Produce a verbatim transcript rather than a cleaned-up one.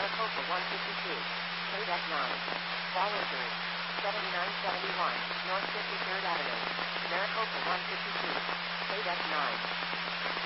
Maricopa one fifty-two. Code F nine. Fall injury. seventy-nine seventy-one, North fifty-third Avenue. Maricopa one fifty-two. Code F nine.